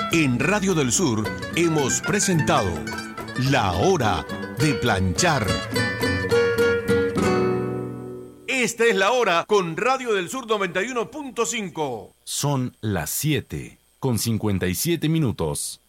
En Radio del Sur hemos presentado La Hora de Planchar. Esta es la hora con Radio del Sur 91.5. Son las 7:57 minutos.